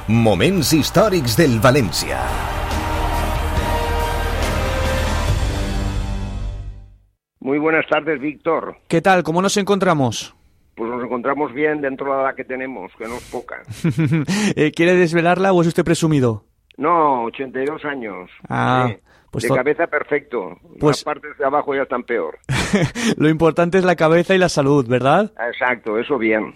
Moments històrics del València. Muy buenas tardes, Víctor. ¿Qué tal? ¿Cómo nos encontramos? Pues nos encontramos bien dentro de la edad que tenemos, que no es poca. ¿Quiere desvelarla o es usted presumido? No, 82 años. Pues de cabeza perfecto. Pues... Las partes de abajo ya están peor. Lo importante es la cabeza y la salud, ¿verdad? Exacto, eso bien.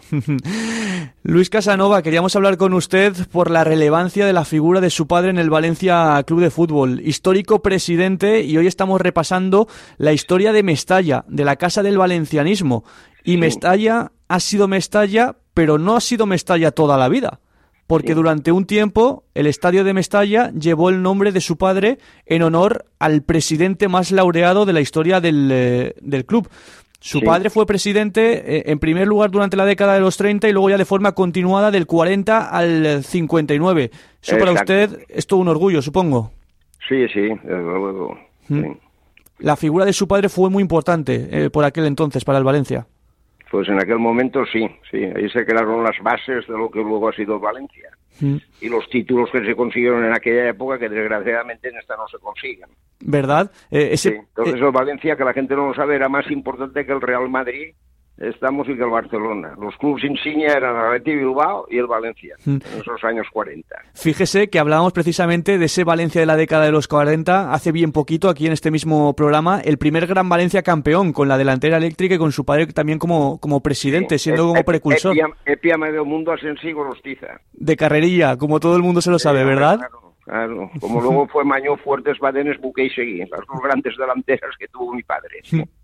Luis Casanova, queríamos hablar con usted por la relevancia de la figura de su padre en el Valencia Club de Fútbol, histórico presidente, y hoy estamos repasando la historia de Mestalla, de la Casa del Valencianismo. Y sí. Mestalla ha sido Mestalla, pero no ha sido Mestalla toda la vida. Porque durante un tiempo el estadio de Mestalla llevó el nombre de su padre en honor al presidente más laureado de la historia del club. Su padre fue presidente en primer lugar durante la década de los 30 y luego ya de forma continuada del 40 al 59. Eso para usted es todo un orgullo, supongo. Sí, desde luego. Sí. La figura de su padre fue muy importante por aquel entonces para el Valencia. Pues en aquel momento sí. Ahí se crearon las bases de lo que luego ha sido Valencia. Y los títulos que se consiguieron en aquella época que desgraciadamente en esta no se consiguen. ¿Verdad? Entonces el Valencia, que la gente no lo sabe, era más importante que el Real Madrid, estamos, y que el Barcelona. Los clubes insignia eran el Athletic Bilbao y el Valencia, en esos años 40. Fíjese que hablábamos precisamente de ese Valencia de la década de los 40, hace bien poquito, aquí en este mismo programa, el primer gran Valencia campeón, con la delantera eléctrica y con su padre también como presidente, siendo como precursor. Epia medio mundo asensi Gorostiza. De carrerilla, como todo el mundo se lo sabe, ¿verdad? Claro, como luego fue Mañó, Fuertes, Badenes, Buque y Seguí, las dos grandes delanteras que tuvo mi padre.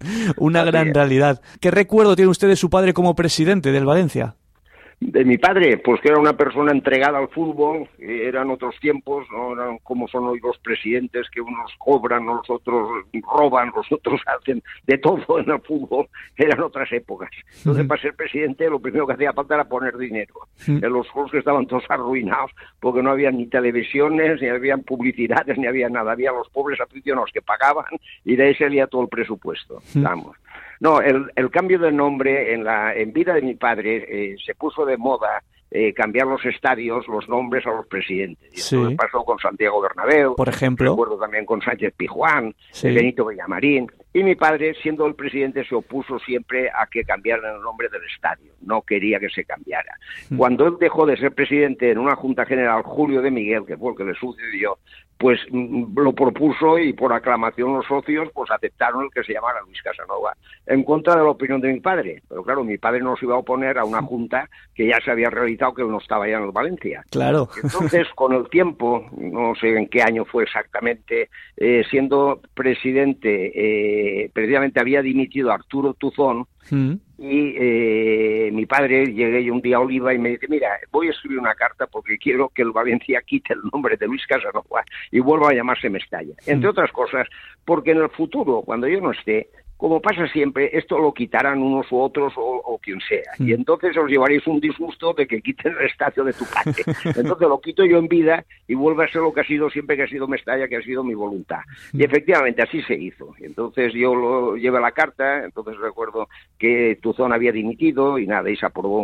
Una gran realidad. ¿Qué recuerdo tiene usted de su padre como presidente del Valencia? De mi padre, pues que era una persona entregada al fútbol, eran otros tiempos, no eran como son hoy los presidentes, que unos cobran, los otros roban, los otros hacen de todo en el fútbol, eran otras épocas. Entonces, para ser presidente, lo primero que hacía falta era poner dinero. En los clubes que estaban todos arruinados, porque no había ni televisiones, ni había publicidades, ni había nada, había los pobres aficionados que pagaban, y de ahí salía todo el presupuesto, vamos. No, el cambio de nombre en vida de mi padre se puso de moda cambiar los estadios, los nombres a los presidentes. Y eso pasó con Santiago Bernabéu, por ejemplo. Recuerdo también con Sánchez Pizjuán, Benito Villamarín. Y mi padre, siendo el presidente, se opuso siempre a que cambiaran el nombre del estadio. No quería que se cambiara. Cuando él dejó de ser presidente en una Junta General, Julio de Miguel, que fue el que le sucedió, pues lo propuso y por aclamación los socios pues aceptaron el que se llamara Luis Casanova, en contra de la opinión de mi padre. Pero claro, mi padre no se iba a oponer a una junta que ya se había realizado, que él no estaba ya en el Valencia. Claro. Entonces, con el tiempo, no sé en qué año fue exactamente, siendo presidente, precisamente había dimitido Arturo Tuzón, y mi padre, llegué yo un día a Oliva y me dice, mira, voy a escribir una carta porque quiero que el Valencia quite el nombre de Luis Casanova y vuelva a llamarse Mestalla. Entre otras cosas, porque en el futuro, cuando yo no esté, como pasa siempre, esto lo quitarán unos u otros o quien sea. Y entonces os llevaréis un disgusto de que quiten el estadio de tu padre. Entonces lo quito yo en vida y vuelve a ser lo que ha sido siempre, que ha sido Mestalla, que ha sido mi voluntad. Y efectivamente así se hizo. Entonces yo lo llevé la carta, entonces recuerdo que Tuzón había dimitido y nada, y se aprobó